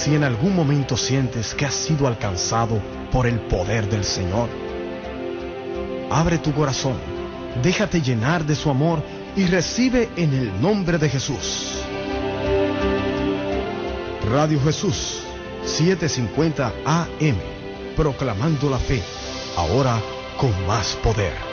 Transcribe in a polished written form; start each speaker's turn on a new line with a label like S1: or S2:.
S1: si en algún momento sientes que has sido alcanzado por el poder del Señor. Abre tu corazón, déjate llenar de su amor y recibe en el nombre de Jesús. Radio Jesús, 750 AM, proclamando la fe, ahora con más poder.